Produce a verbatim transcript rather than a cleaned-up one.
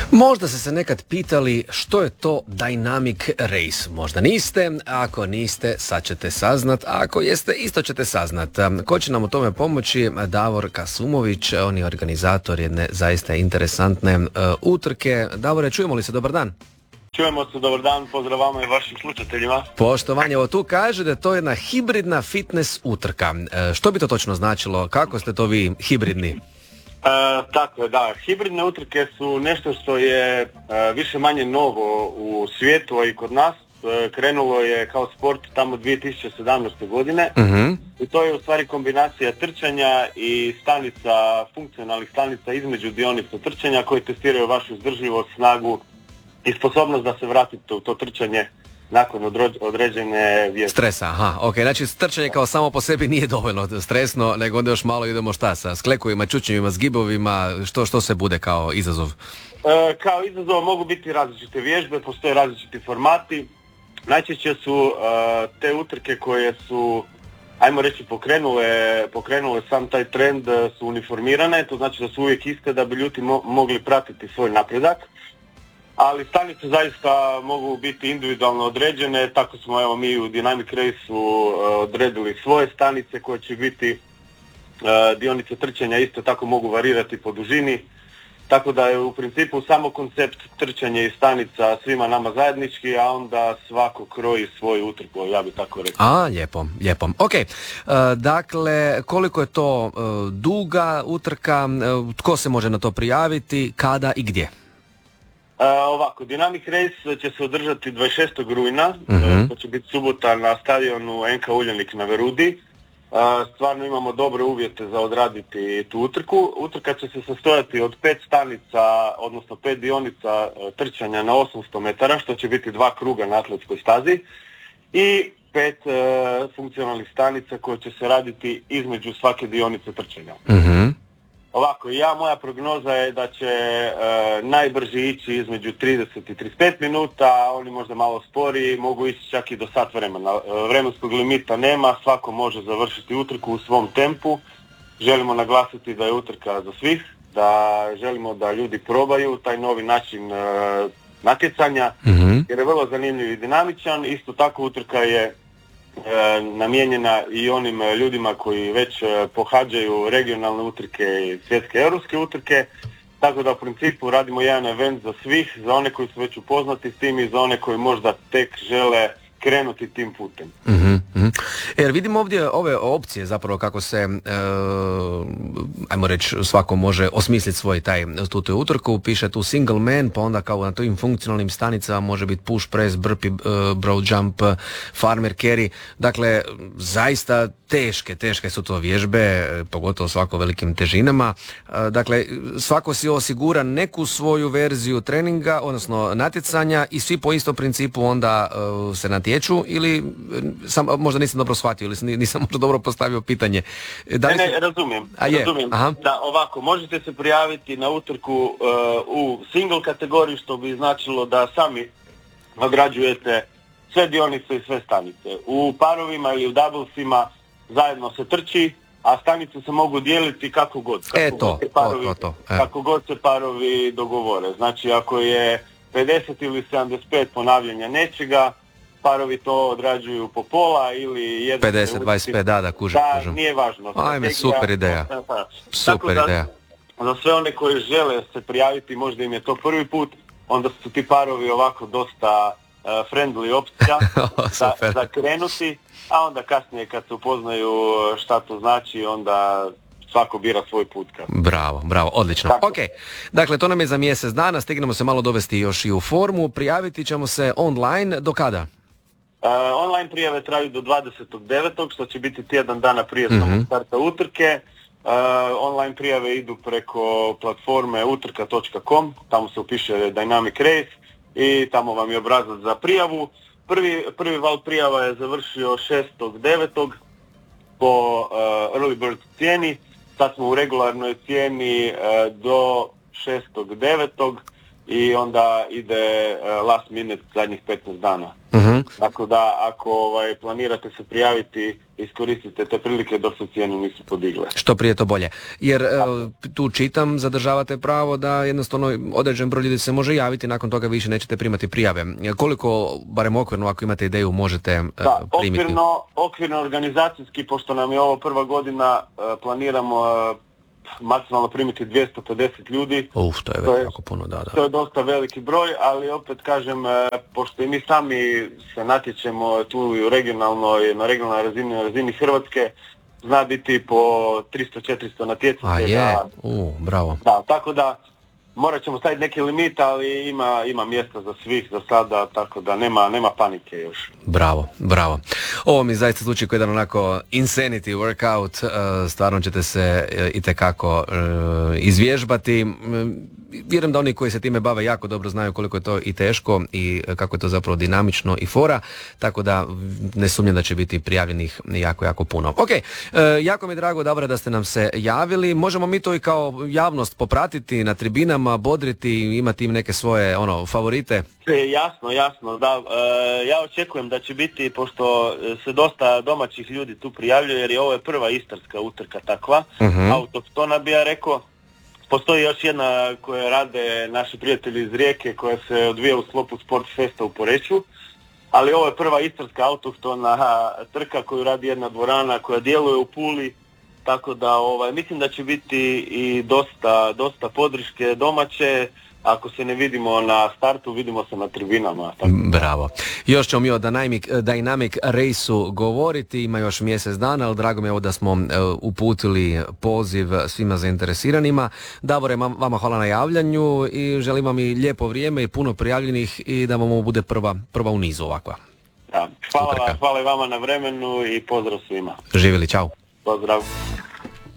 Možda ste se nekad pitali što je to Dynamic Race. Možda niste, a ako niste, sad ćete saznat, a ako jeste, isto ćete saznat. Ko će nam u tome pomoći? Davor Kasumović, on je organizator jedne zaista interesantne uh, utrke. Davore, čujemo li se? Dobar dan. Čujemo se, dobar dan, pozdrav vama i vašim slušateljima. Poštovanje, evo tu kaže da je to jedna hibridna fitness utrka. Uh, što bi to točno značilo? Kako ste to vi hibridni? E, tako je, da. Hibridne utrke su nešto što je e, više manje novo u svijetu, a i kod nas. E, krenulo je kao sport tamo dvije tisuće sedamnaeste. godine. Uh-huh. I to je u stvari kombinacija trčanja i stanica, funkcionalnih stanica između dionica trčanja koji testiraju vašu izdržljivost, snagu i sposobnost da se vratite u to trčanje nakon određene vježbe. Stresa, aha, ok, znači trčanje kao samo po sebi nije dovoljno stresno, nego onda još malo idemo šta sa sklekovima, čučnjevima, zgibovima, što, što se bude kao izazov? E, kao izazov mogu biti različite vježbe, postoje različiti formati. Najčešće su e, te utrke koje su, ajmo reći, pokrenule, pokrenule sam taj trend, su uniformirane, to znači da su uvijek iste da bi ljudi mo- mogli pratiti svoj napredak. Ali stanice zaista mogu biti individualno određene, tako smo evo mi u Dynamic Race-u odredili svoje stanice koje će biti uh, dionice trčanja, isto tako mogu varirati po dužini, tako da je u principu samo koncept trčanja i stanica svima nama zajednički, a onda svako kroji svoju utrku, ja bih tako rekao. A, lijepo, lijepo. Ok, uh, dakle, koliko je to uh, duga utrka, uh, tko se može na to prijaviti, kada i gdje? Uh, ovako, Dynamic Race će se održati dvadeset šestog rujna, uh-huh. to će biti subota na stadionu en ka Uljanik na Verudi. Uh, stvarno imamo dobre uvjete za odraditi tu utrku. Utrka će se sastojati od pet stanica, odnosno pet dionica uh, trčanja na osamsto metara, što će biti dva kruga na atletskoj stazi, i pet uh, funkcionalnih stanica koje će se raditi između svake dionice trčanja. Uh-huh. Ovako, ja, moja prognoza je da će e, najbrži ići između trideset i trideset pet minuta, a oni možda malo sporiji mogu ići čak i do sat vremena. E, vremenskog limita nema, svako može završiti utrku u svom tempu. Želimo naglasiti da je utrka za svih, da želimo da ljudi probaju taj novi način e, natjecanja, mm-hmm. jer je vrlo zanimljiv i dinamičan. Isto tako utrka je E, namijenjena i onim ljudima koji već e, pohađaju regionalne utrke i svjetske europske utrke, tako da u principu radimo jedan event za svih, za one koji su već upoznati s tim i za one koji možda tek žele krenuti tim putem. Mm-hmm, mm-hmm. Jer vidimo ovdje ove opcije zapravo kako se, e, ajmo reći, svako može osmisliti svoj taj tu, tu utrku, piše tu single man, pa onda kao na tim funkcionalnim stanicama može biti push press, burpee, uh, broad jump, farmer carry, dakle zaista teške, teške su to vježbe, pogotovo svako velikim težinama, e, dakle svako si osigura neku svoju verziju treninga, odnosno natjecanja i svi po istom principu onda uh, se natječu ili sam, možda nisam dobro shvatio ili nisam možda dobro postavio pitanje. Da li ne, se... ne, razumijem. A je. razumijem. Aha. Da, ovako, možete se prijaviti na utrku uh, u single kategoriji, što bi značilo da sami nagrađujete sve dionice i sve stanice. U parovima ili u doublesima zajedno se trči, a stanice se mogu dijeliti kako god. Kako e to, god se parovi, to, to, to. E. Kako god se parovi dogovore. Znači, ako je pedeset ili sedamdeset pet ponavljanja nečega, parovi to odrađuju po pola ili jedan... pedeset dvadeset pet, da, da, kužem, da, kužem. nije važno. Ajme, super ideja. Super da, ideja. Za sve one koji žele se prijaviti, možda im je to prvi put, onda su ti parovi ovako dosta uh, friendly opcija za, za krenuti, a onda kasnije kad se upoznaju šta to znači, onda svako bira svoj put. Bravo, bravo, odlično. Tako. Ok, dakle to nam je za mjesec dana, stignemo se malo dovesti još i u formu, prijaviti ćemo se online, do kada? Uh, online prijave traju do dvadesetog devetog što će biti tjedan dana prije samog mm-hmm. starta utrke. Uh, online prijave idu preko platforme utrka točka com, tamo se upiše Dynamic Race i tamo vam je obrazac za prijavu. Prvi, prvi val prijava je završio šestog devetog po uh, early bird cijeni, sad smo u regularnoj cijeni uh, do šestog devetog i onda ide uh, last minute zadnjih petnaest dana. Uh-huh. Tako da ako ovaj, planirate se prijaviti, iskoristite te prilike dok se cijene nisu podigle. Što prije to bolje. Jer uh, tu čitam, zadržavate pravo da jednostavno određen broj ljudi se može javiti, nakon toga više nećete primati prijave. Koliko, barem okvirno, ako imate ideju, možete uh, da, primiti? Okvirno, okvirno organizacijski, pošto nam je ovo prva godina, uh, planiramo uh, maksimalno primiti dvjesto pedeset ljudi. Uf, to je to je, jako puno, da, da. To je dosta veliki broj, ali opet kažem, pošto i mi sami se natječemo tu u regionalnoj, na regionalnoj razini, na razini Hrvatske, zna biti po tristo četiristo natjecatelja. A je, u, bravo. Da, tako da morat ćemo staviti neki limit, ali ima, ima mjesta za svih za sada, tako da nema, nema panike još. Bravo, bravo. Ovo mi zaista zvuči kao jedan onako insanity workout, stvarno ćete se itekako izvježbati. Vjerujem da oni koji se time bave jako dobro znaju koliko je to i teško i kako je to zapravo dinamično i fora, tako da ne sumnjam da će biti prijavljenih jako, jako puno. Ok, jako mi je drago, dobro da ste nam se javili. Možemo mi to i kao javnost popratiti na tribinama, bodriti, imati im neke svoje ono favorite? E, jasno, jasno, da. E, ja očekujem da će biti, pošto se dosta domaćih ljudi tu prijavljuje, jer je ovo je prva istarska utrka takva, uh-huh. autohtona bi ja rekao. Postoji još jedna koja rade naši prijatelji iz Rijeke, koja se odvija u sklopu Sport Festa u Poreču, ali ovo je prva istarska autohtona trka koju radi jedna dvorana koja djeluje u Puli, tako da ovaj, mislim da će biti i dosta, dosta podrške domaće. Ako se ne vidimo na startu, vidimo se na tribinama. Tako. Bravo. Još ćemo mi o Dynamic, Dynamic Race-u govoriti, ima još mjesec dana, ali drago mi je ovo da smo uh, uputili poziv svima zainteresiranima. Davore, vama hvala na javljanju i želim vam i lijepo vrijeme i puno prijavljenih i da vam bude prva, prva u nizu ovakva. Ja, hvala, hvala i vama na vremenu i pozdrav svima. Živjeli, čao. Pozdrav.